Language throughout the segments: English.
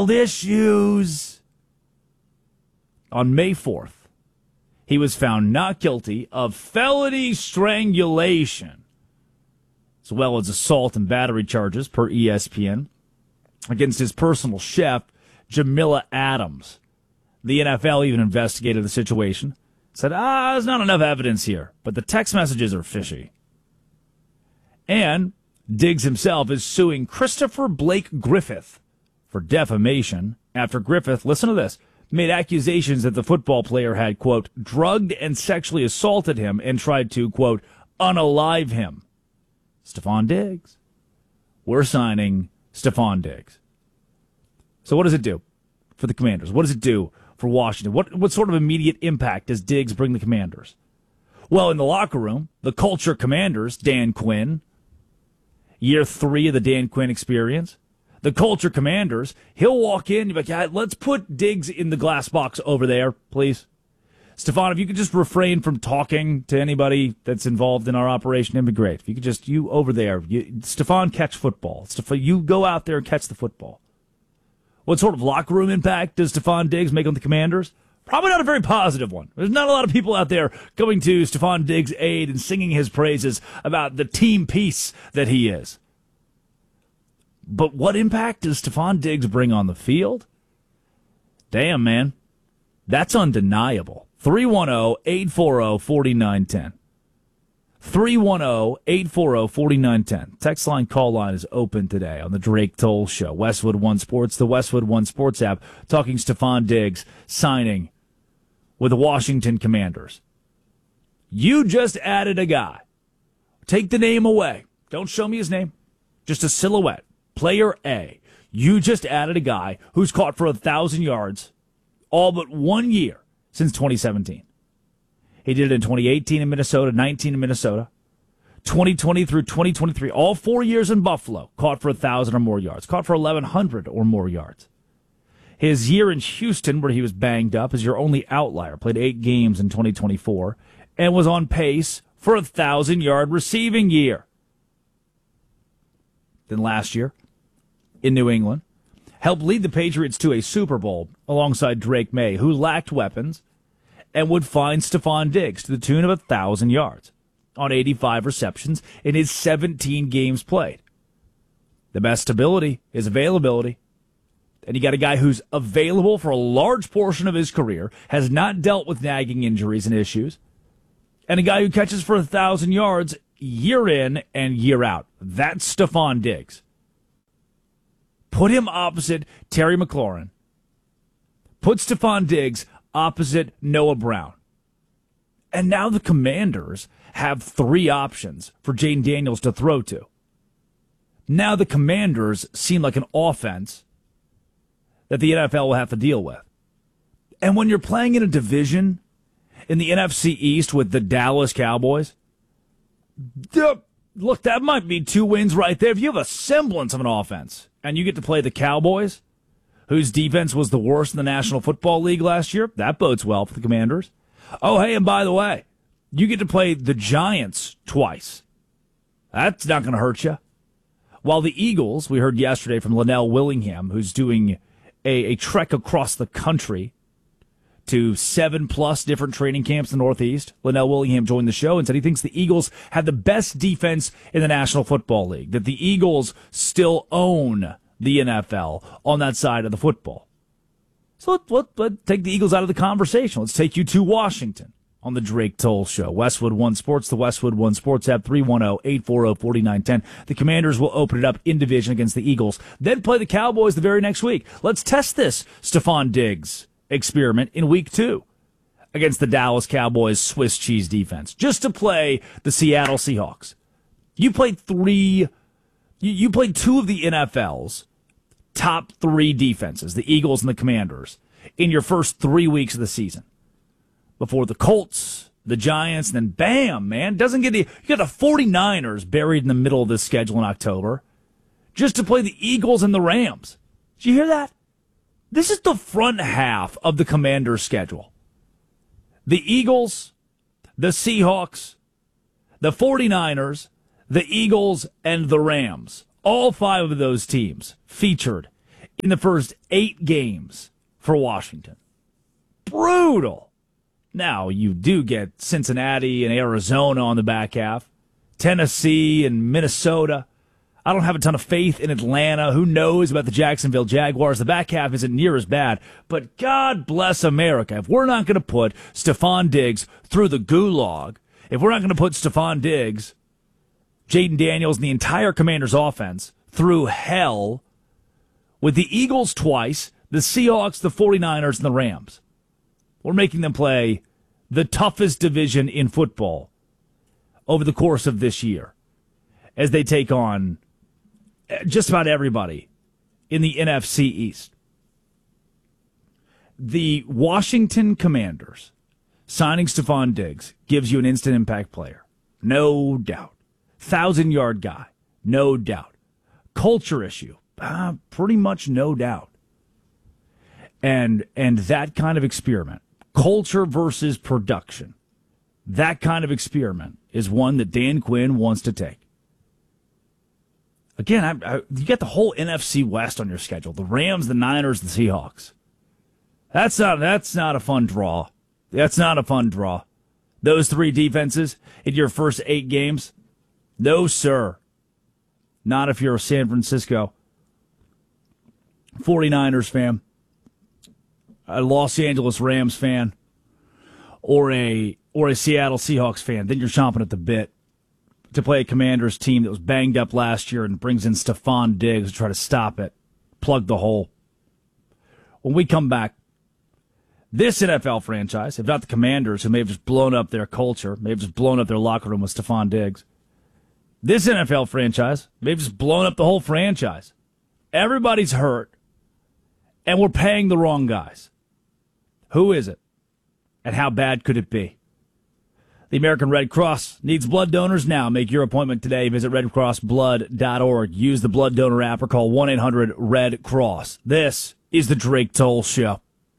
issues. On May 4th, he was found not guilty of felony strangulation, as well as assault and battery charges, per ESPN, against his personal chef, Jamila Adams. The NFL even investigated the situation, said, there's not enough evidence here, but the text messages are fishy. And Diggs himself is suing Christopher Blake Griffith for defamation after Griffith, listen to this, made accusations that the football player had, quote, drugged and sexually assaulted him and tried to, quote, unalive him. Stefon Diggs. We're signing Stefon Diggs. So what does it do for the Commanders? What does it do for Washington? What sort of immediate impact does Diggs bring the Commanders? Well, in the locker room, the culture Commanders, Dan Quinn, year 3 of the Dan Quinn experience, the culture Commanders, he'll walk in, you'll be like, let's put Diggs in the glass box over there, please. Stefon, if you could just refrain from talking to anybody that's involved in our operation, it'd be great. If you could just, you over there, Stefon, catch football. You go out there and catch the football. What sort of locker room impact does Stefon Diggs make on the Commanders? Probably not a very positive one. There's not a lot of people out there going to Stefon Diggs' aid and singing his praises about the team piece that he is. But what impact does Stefon Diggs bring on the field? Damn, man. That's undeniable. 310-840-4910. 310-840-4910. Text line, call line is open today on the Drake Toll Show. Westwood One Sports, the Westwood One Sports app, talking Stefon Diggs signing with the Washington Commanders. You just added a guy. Take the name away. Don't show me his name. Just a silhouette. Player A. You just added a guy who's caught for 1,000 yards all but 1 year since 2017. He did it in 2018 in Minnesota, 19 in Minnesota, 2020 through 2023, all 4 years in Buffalo, caught for 1,000 or more yards, caught for 1,100 or more yards. His year in Houston, where he was banged up, is your only outlier. Played 8 games in 2024 and was on pace for a 1,000-yard receiving year. Then last year, in New England, helped lead the Patriots to a Super Bowl alongside Drake May, who lacked weapons and would find Stefon Diggs to the tune of 1,000 yards on 85 receptions in his 17 games played. The best stability is availability. And you got a guy who's available for a large portion of his career, has not dealt with nagging injuries and issues, and a guy who catches for 1,000 yards year in and year out. That's Stefon Diggs. Put him opposite Terry McLaurin. Put Stefon Diggs opposite Noah Brown. And now the Commanders have 3 options for Jayden Daniels to throw to. Now the Commanders seem like an offense that the NFL will have to deal with. And when you're playing in a division in the NFC East with the Dallas Cowboys, look, that might be 2 wins right there. If you have a semblance of an offense and you get to play the Cowboys, whose defense was the worst in the National Football League last year, that bodes well for the Commanders. Oh, hey, and by the way, you get to play the Giants twice. That's not going to hurt you. While the Eagles, we heard yesterday from Linnell Willingham, who's doing a trek across the country to 7+ different training camps in the Northeast. Linnell Willingham joined the show and said he thinks the Eagles have the best defense in the National Football League, that the Eagles still own the NFL on that side of the football. So let's take the Eagles out of the conversation. Let's take you to Washington on the Drake Toll Show. Westwood One Sports, the Westwood One Sports app, 310-840-4910. The Commanders will open it up in division against the Eagles, then play the Cowboys the very next week. Let's test this Stefon Diggs experiment in week 2 against the Dallas Cowboys Swiss cheese defense, just to play the Seattle Seahawks. You played 2 of the NFL's top 3 defenses, the Eagles and the Commanders, in your first 3 weeks of the season. Before the Colts, the Giants, and then bam, man, you got the 49ers buried in the middle of this schedule in October, just to play the Eagles and the Rams. Did you hear that? This is the front half of the Commanders' schedule. The Eagles, the Seahawks, the 49ers, the Eagles, and the Rams. All 5 of those teams featured in the first 8 games for Washington. Brutal. Now, you do get Cincinnati and Arizona on the back half, Tennessee and Minnesota. I don't have a ton of faith in Atlanta. Who knows about the Jacksonville Jaguars? The back half isn't near as bad. But God bless America. If we're not going to put Stephon Diggs through the gulag, if we're not going to put Stephon Diggs, Jaden Daniels, and the entire Commanders offense through hell with the Eagles twice, the Seahawks, the 49ers, and the Rams, we're making them play the toughest division in football over the course of this year as they take on just about everybody in the NFC East. The Washington Commanders signing Stephon Diggs gives you an instant impact player. No doubt. 1,000-yard guy. No doubt. Culture issue. Pretty much no doubt. And that kind of experiment, culture versus production, that kind of experiment is one that Dan Quinn wants to take. Again, you got the whole NFC West on your schedule. The Rams, the Niners, the Seahawks. That's not a fun draw. That's not a fun draw. Those 3 defenses in your first 8 games? No, sir. Not if you're a San Francisco 49ers fan, a Los Angeles Rams fan, or a Seattle Seahawks fan. Then you're chomping at the bit to play a Commanders team that was banged up last year and brings in Stephon Diggs to try to stop it, plug the hole. When we come back, this NFL franchise, if not the Commanders, who may have just blown up their culture, may have just blown up their locker room with Stephon Diggs, this NFL franchise may have just blown up the whole franchise. Everybody's hurt, and we're paying the wrong guys. Who is it? And how bad could it be? The American Red Cross needs blood donors now. Make your appointment today. Visit redcrossblood.org. Use the blood donor app or call 1-800-RED-CROSS. This is the Drake Toll Show.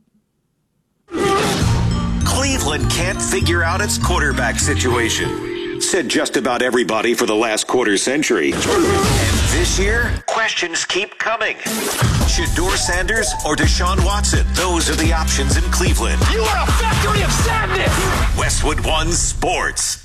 Cleveland can't figure out its quarterback situation, said just about everybody for the last quarter century. And this year, questions keep coming. Shedeur Sanders or Deshaun Watson? Those are the options in Cleveland. You are a factory of sadness! Westwood One Sports.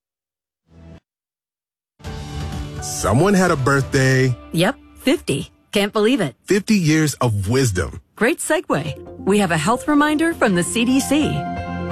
Someone had a birthday. Yep, 50. Can't believe it. 50 years of wisdom. Great segue. We have a health reminder from the CDC.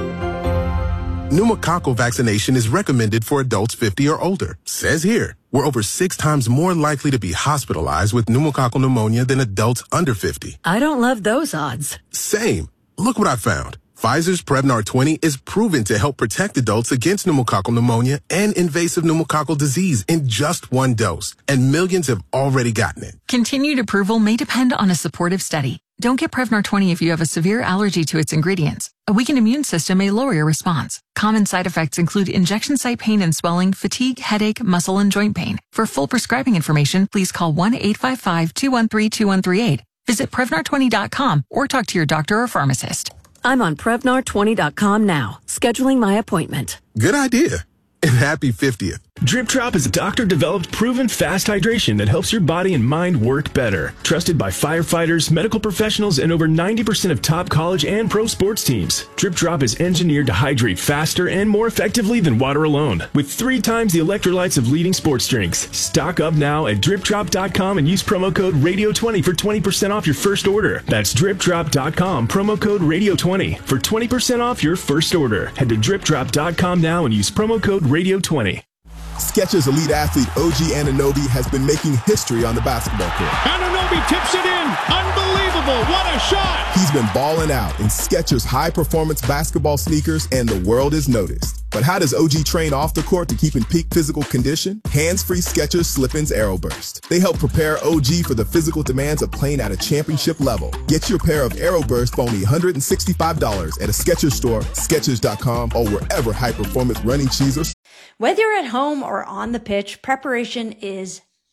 Pneumococcal vaccination is recommended for adults 50 or older. Says here, we're over 6 times more likely to be hospitalized with pneumococcal pneumonia than adults under 50. I don't love those odds. Same. Look what I found. Pfizer's Prevnar 20 is proven to help protect adults against pneumococcal pneumonia and invasive pneumococcal disease in just 1 dose, and millions have already gotten it. Continued approval may depend on a supportive study. Don't get Prevnar 20 if you have a severe allergy to its ingredients. A weakened immune system may lower your response. Common side effects include injection site pain and swelling, fatigue, headache, muscle, and joint pain. For full prescribing information, please call 1-855-213-2138. Visit Prevnar20.com or talk to your doctor or pharmacist. I'm on Prevnar20.com now, scheduling my appointment. Good idea. And happy 50th. Drip Drop is a doctor-developed, proven fast hydration that helps your body and mind work better. Trusted by firefighters, medical professionals, and over 90% of top college and pro sports teams. Drip Drop is engineered to hydrate faster and more effectively than water alone, with 3 times the electrolytes of leading sports drinks. Stock up now at dripdrop.com and use promo code RADIO20 for 20% off your first order. That's dripdrop.com, promo code RADIO20 for 20% off your first order. Head to dripdrop.com now and use promo code RADIO20. Skechers elite athlete OG Anunoby has been making history on the basketball court. Anunoby tips it in. Unbelievable. What a shot. He's been balling out in Skechers high-performance basketball sneakers, and the world has noticed. But how does OG train off the court to keep in peak physical condition? Hands-free Skechers Slip-ins Aeroburst. They help prepare OG for the physical demands of playing at a championship level. Get your pair of Aeroburst for only $165 at a Skechers store, Skechers.com, or wherever high-performance running shoes are. Whether you're at home or on the pitch, preparation is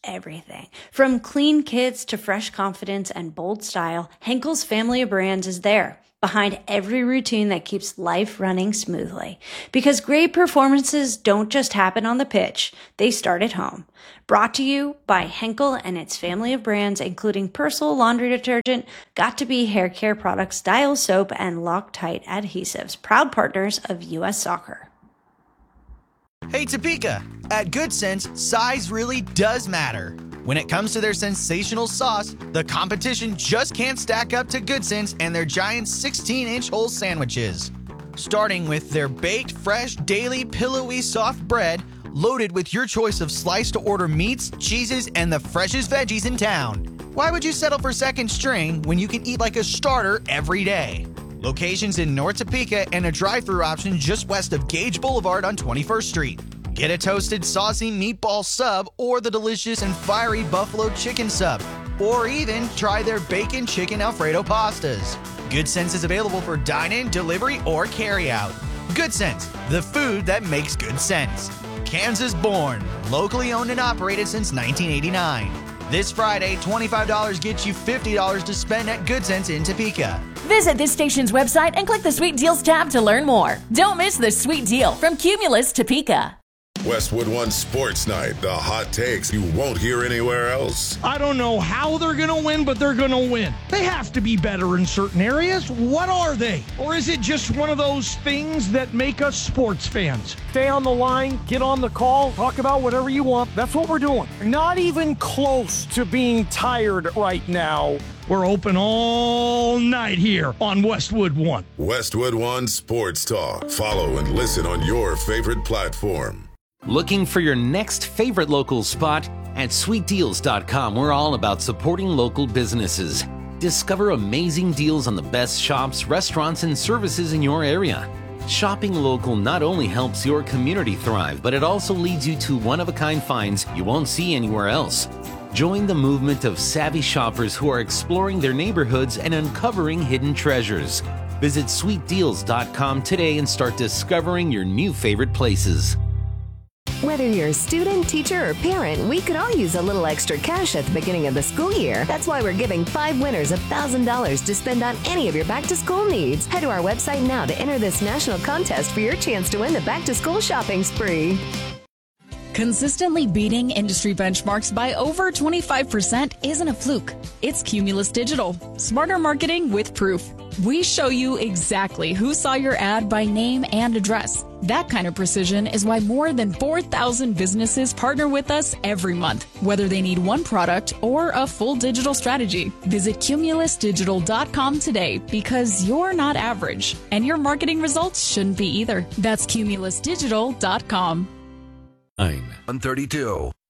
everything. From clean kids to fresh confidence and bold style, Henkel's family of brands is there, behind every routine that keeps life running smoothly. Because great performances don't just happen on the pitch, they start at home. Brought to you by Henkel and its family of brands, including Persil laundry detergent, Got2b hair care products, Dial soap, and Loctite adhesives, proud partners of U.S. Soccer. Hey Topeka, at Good Sense, size really does matter. When it comes to their sensational sauce, the competition just can't stack up to Good Sense and their giant 16-inch whole sandwiches. Starting with their baked, fresh, daily, pillowy, soft bread, loaded with your choice of sliced-to-order meats, cheeses, and the freshest veggies in town. Why would you settle for second string when you can eat like a starter every day? Locations in North Topeka and a drive-thru option just west of Gage Boulevard on 21st Street. Get a toasted, saucy meatball sub or the delicious and fiery buffalo chicken sub. Or even try their bacon chicken Alfredo pastas. Good Sense is available for dine-in, delivery, or carry-out. Good Sense, the food that makes good sense. Kansas born, locally owned and operated since 1989. This Friday, $25 gets you $50 to spend at Good Sense in Topeka. Visit this station's website and click the Sweet Deals tab to learn more. Don't miss the sweet deal from Cumulus Topeka. Westwood One Sports Night, the hot takes you won't hear anywhere else. I don't know how they're going to win, but they're going to win. They have to be better in certain areas. What are they? Or is it just one of those things that make us sports fans? Stay on the line, get on the call, talk about whatever you want. That's what we're doing. Not even close to being tired right now. We're open all night here on Westwood One. Westwood One Sports Talk. Follow and listen on your favorite platform. Looking for your next favorite local spot? At sweetdeals.com, we're all about supporting local businesses. Discover amazing deals on the best shops, restaurants, and services in your area. Shopping local not only helps your community thrive, but it also leads you to one-of-a-kind finds you won't see anywhere else. Join the movement of savvy shoppers who are exploring their neighborhoods and uncovering hidden treasures. Visit sweetdeals.com today and start discovering your new favorite places. Whether you're a student, teacher, or parent, we could all use a little extra cash at the beginning of the school year. That's why we're giving 5 winners $1,000 to spend on any of your back-to-school needs. Head to our website now to enter this national contest for your chance to win the back-to-school shopping spree. Consistently beating industry benchmarks by over 25% isn't a fluke. It's Cumulus Digital. Smarter marketing with proof. We show you exactly who saw your ad by name and address. That kind of precision is why more than 4,000 businesses partner with us every month, whether they need one product or a full digital strategy. Visit cumulusdigital.com today because you're not average, and your marketing results shouldn't be either. That's cumulusdigital.com. 132.